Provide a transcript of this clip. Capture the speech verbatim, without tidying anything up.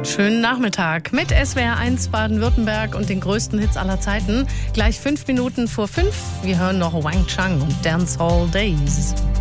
Schönen Nachmittag mit S W R eins Baden-Württemberg und den größten Hits aller Zeiten. Gleich fünf Minuten vor fünf. Wir hören noch Wang Chang und Dancehall Days.